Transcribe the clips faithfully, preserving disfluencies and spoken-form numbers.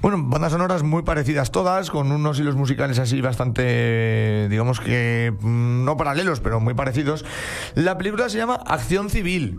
Bueno, bandas sonoras muy parecidas todas, con unos hilos musicales así bastante, digamos que no paralelos, pero muy parecidos. La película se llama Acción Civil.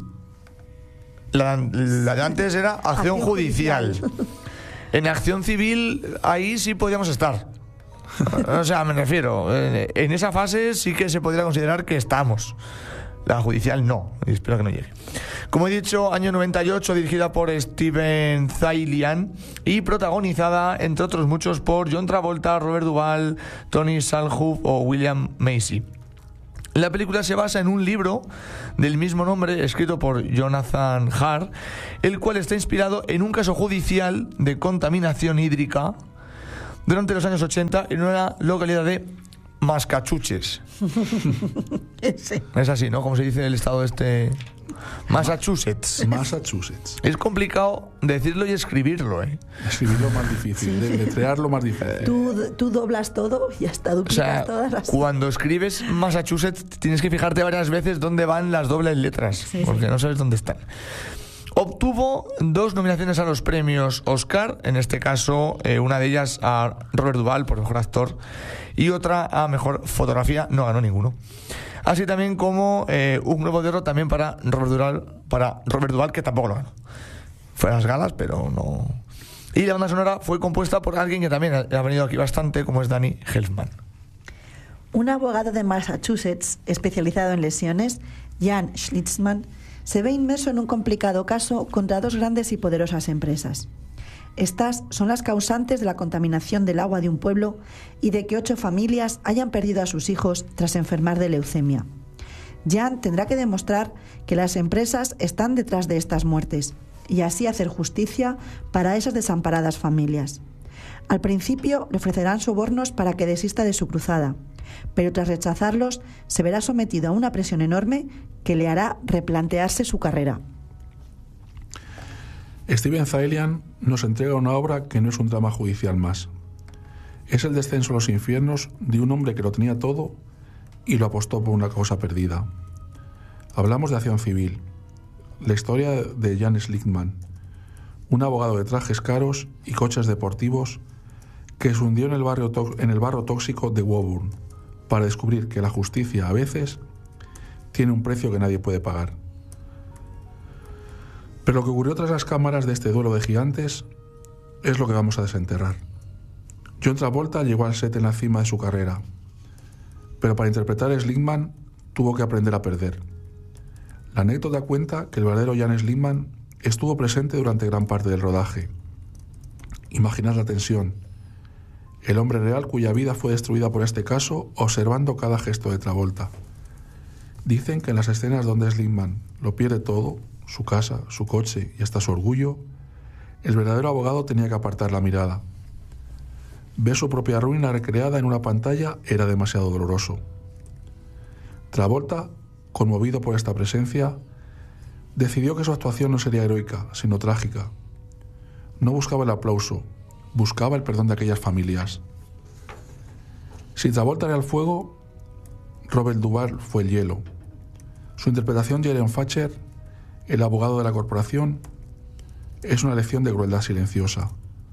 La, la de antes era Acción, Acción Judicial. Judicial. En Acción Civil, ahí sí podíamos estar. O sea, me refiero, en esa fase sí que se podría considerar que estamos. La judicial no, y espero que no llegue. Como he dicho, año noventa y ocho, dirigida por Steven Zaillian y protagonizada, entre otros muchos, por John Travolta, Robert Duvall, Tony Shalhoub o William Macy. La película se basa en un libro del mismo nombre, escrito por Jonathan Harr, el cual está inspirado en un caso judicial de contaminación hídrica durante los años ochenta en una localidad de Massachusetts. Sí. Es así, ¿no? Como se dice en el estado este... Massachusetts. Massachusetts. Es complicado decirlo y escribirlo, ¿eh? Escribirlo más difícil, sí. Deletrearlo más difícil. Tú, tú doblas todo y hasta duplicas, o sea, todas las... Cuando escribes Massachusetts tienes que fijarte varias veces dónde van las dobles letras, sí, porque sí. no sabes dónde están. Obtuvo dos nominaciones a los premios Oscar, en este caso eh, una de ellas a Robert Duvall por mejor actor y otra a mejor fotografía, no ganó ninguno. Así también como eh, un Globo de Oro también para Robert Duvall, para Robert Duvall, que tampoco lo ganó. Fue a las galas, pero no. Y la banda sonora fue compuesta por alguien que también ha venido aquí bastante, como es Danny Elfman. Un abogado de Massachusetts especializado en lesiones, Jan Schlitzman, se ve inmerso en un complicado caso contra dos grandes y poderosas empresas. Estas son las causantes de la contaminación del agua de un pueblo y de que ocho familias hayan perdido a sus hijos tras enfermar de leucemia. Jan tendrá que demostrar que las empresas están detrás de estas muertes y así hacer justicia para esas desamparadas familias. Al principio le ofrecerán sobornos para que desista de su cruzada, pero tras rechazarlos se verá sometido a una presión enorme que le hará replantearse su carrera. Steven Zaillian nos entrega una obra que no es un drama judicial más. Es el descenso a los infiernos de un hombre que lo tenía todo y lo apostó por una causa perdida. Hablamos de Acción Civil, la historia de Jan Schlitzman, un abogado de trajes caros y coches deportivos que se hundió en el, barrio to- en el barro tóxico de Woburn para descubrir que la justicia a veces tiene un precio que nadie puede pagar. Pero lo que ocurrió tras las cámaras de este duelo de gigantes es lo que vamos a desenterrar. John Travolta llegó al set en la cima de su carrera, pero para interpretar a Schlitzman tuvo que aprender a perder. La anécdota cuenta que el verdadero Jan Schlitzman estuvo presente durante gran parte del rodaje. Imaginad la tensión. El hombre real cuya vida fue destruida por este caso observando cada gesto de Travolta. Dicen que en las escenas donde Schlitzman lo pierde todo, su casa, su coche y hasta su orgullo, el verdadero abogado tenía que apartar la mirada. Ver su propia ruina recreada en una pantalla era demasiado doloroso. Travolta, conmovido por esta presencia, decidió que su actuación no sería heroica, sino trágica. No buscaba el aplauso, buscaba el perdón de aquellas familias. Si Travolta era el fuego, Robert Duvall fue el hielo. Su interpretación de Aaron Fatcher, el abogado de la corporación, es una lección de crueldad silenciosa.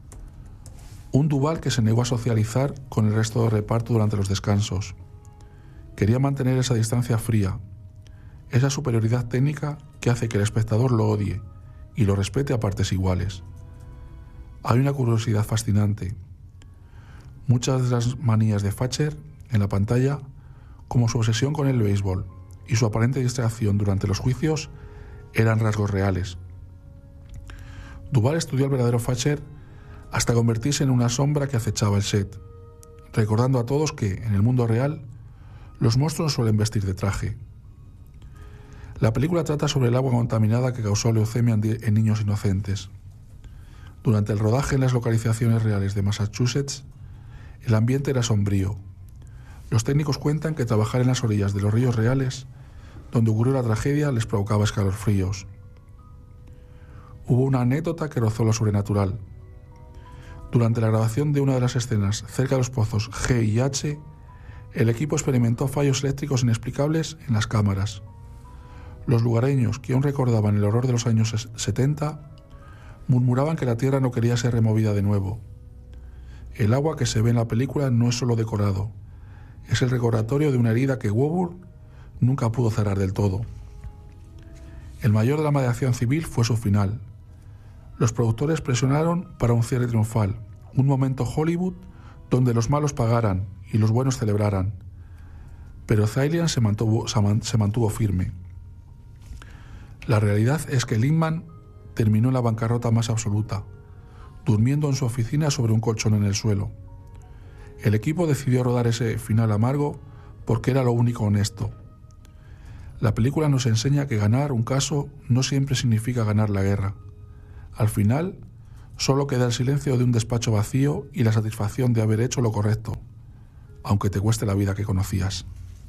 Un Duvall que se negó a socializar con el resto del reparto durante los descansos. Quería mantener esa distancia fría, esa superioridad técnica que hace que el espectador lo odie y lo respete a partes iguales. Hay una curiosidad fascinante. Muchas de las manías de Fatcher en la pantalla, como su obsesión con el béisbol y su aparente distracción durante los juicios, eran rasgos reales. Duvall estudió al verdadero Fatcher hasta convertirse en una sombra que acechaba el set, recordando a todos que, en el mundo real, los monstruos suelen vestir de traje. La película trata sobre el agua contaminada que causó leucemia en niños inocentes. Durante el rodaje en las localizaciones reales de Massachusetts, el ambiente era sombrío. Los técnicos cuentan que trabajar en las orillas de los ríos reales, donde ocurrió la tragedia, les provocaba escalofríos. Hubo una anécdota que rozó lo sobrenatural. Durante la grabación de una de las escenas cerca de los pozos G y H, el equipo experimentó fallos eléctricos inexplicables en las cámaras. Los lugareños, que aún recordaban el horror de los años setenta, murmuraban que la tierra no quería ser removida de nuevo, El agua que se ve en la película no es solo decorado, es el recordatorio de una herida que Woburn nunca pudo cerrar del todo. El mayor drama de acción civil fue su final. Los productores presionaron para un cierre triunfal, un momento Hollywood donde los malos pagaran y los buenos celebraran. Pero Zaillian se mantuvo, se mantuvo firme. La realidad es que Lindman terminó en la bancarrota más absoluta, durmiendo en su oficina sobre un colchón en el suelo. El equipo decidió rodar ese final amargo porque era lo único honesto. La película nos enseña que ganar un caso no siempre significa ganar la guerra. Al final, solo queda el silencio de un despacho vacío y la satisfacción de haber hecho lo correcto, aunque te cueste la vida que conocías.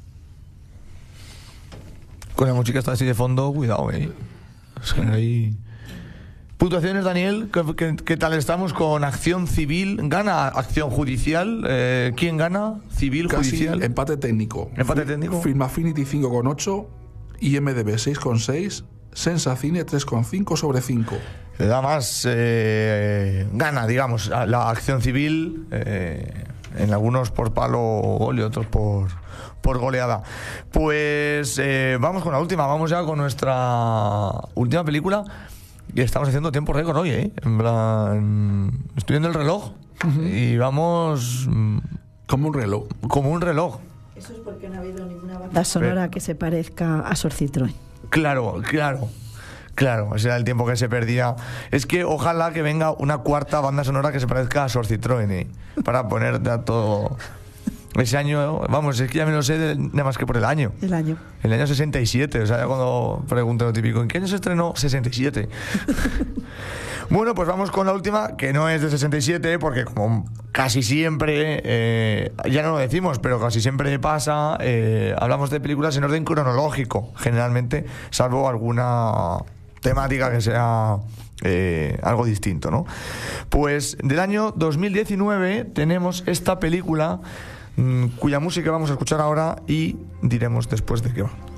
Con la música está así de fondo, cuidado, eh. Es que ahí... Puntuaciones, Daniel, ¿qué, qué, qué tal estamos con acción civil? ¿Gana acción judicial? Eh, ¿Quién gana? ¿Civil, Casi judicial? Empate técnico. ¿Empate técnico? Film Affinity cinco coma ocho, I M D B seis coma seis, Sensacine tres coma cinco sobre cinco. Le da más... Eh, gana, digamos, la acción civil, eh, en algunos por palo gol y otros por, por goleada. Pues eh, vamos con la última, vamos ya con nuestra última película. Y estamos haciendo tiempo récord hoy, ¿eh? En plan, estoy viendo el reloj uh-huh. y vamos... Como un reloj. Como un reloj. Eso es porque no ha habido ninguna banda sonora que se parezca a Sor Citroën. Claro, claro. Claro, ese era el tiempo que se perdía. Es que ojalá que venga una cuarta banda sonora que se parezca a Sor Citroën, ¿eh? Para poner todo... Ese año, vamos, es que ya me lo sé de, nada más que por el año. El año. El año sesenta y siete, o sea, ya cuando pregunto lo típico, ¿en qué año se estrenó? sesenta y siete. Bueno, pues vamos con la última, que no es de sesenta y siete, porque como casi siempre, eh, ya no lo decimos, pero casi siempre pasa, eh, hablamos de películas en orden cronológico, generalmente, salvo alguna temática que sea... Eh, algo distinto, ¿no? Pues del año dos mil diecinueve tenemos esta película mmm, cuya música vamos a escuchar ahora y diremos después de qué va.